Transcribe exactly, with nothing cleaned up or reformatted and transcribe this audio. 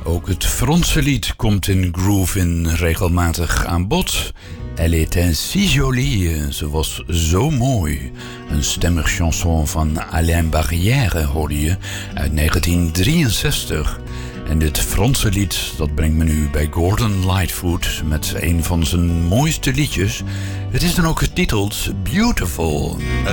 Ook het Franse lied komt in groove in regelmatig aan bod. Elle était si jolie, ze was zo mooi. Een stemmig chanson van Alain Barrière hoorde je uit negentien drieënzestig. En dit Franse lied, dat brengt me nu bij Gordon Lightfoot met een van zijn mooiste liedjes. Het is dan ook getiteld Beautiful.